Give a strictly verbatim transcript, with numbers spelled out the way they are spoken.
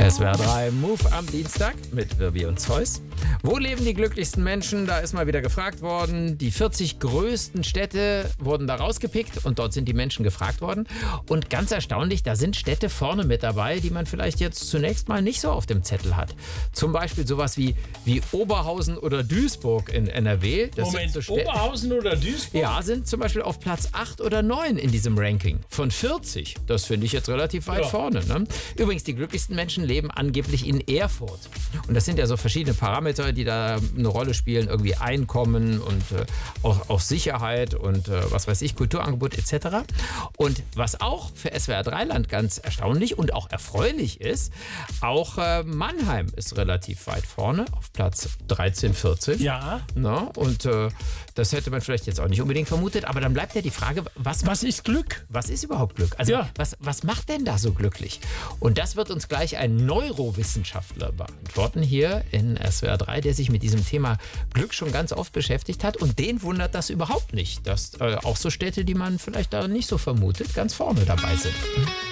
S W R drei Move am Dienstag mit Wirbi und Zeus. Wo leben die glücklichsten Menschen? Da ist mal wieder gefragt worden. Die vierzig größten Städte wurden da rausgepickt und dort sind die Menschen gefragt worden. Und ganz erstaunlich, da sind Städte vorne mit dabei, die man vielleicht jetzt zunächst mal nicht so auf dem Zettel hat. Zum Beispiel sowas wie, wie Oberhausen oder Duisburg in N R W. Das Moment, sind so Oberhausen oder Duisburg? Ja, sind zum Beispiel auf Platz acht oder neun in diesem Ranking. Von vierzig. Das finde ich jetzt relativ weit Ja. vorne. Ne? Übrigens, die glücklichsten Menschen leben angeblich in Erfurt. Und das sind ja so verschiedene Parameter, die da eine Rolle spielen. Irgendwie Einkommen und äh, auch, auch Sicherheit und äh, was weiß ich, Kulturangebot et cetera. Und was auch für S W R drei Land ganz erstaunlich und auch erfreulich ist, auch äh, Mannheim ist relativ weit vorne auf Platz dreizehn, vierzehn. Ja. Na, und äh, das hätte man vielleicht jetzt auch nicht unbedingt vermutet, aber dann bleibt ja die Frage, was, Was ist Glück? was ist überhaupt Glück? Also Ja. was, was macht denn da so glücklich? Und das wird uns gleich ein Neurowissenschaftler beantworten hier in S W R drei, der sich mit diesem Thema Glück schon ganz oft beschäftigt hat und den wundert das überhaupt nicht, dass äh, auch so Städte, die man vielleicht da nicht so vermutet, ganz vorne dabei sind.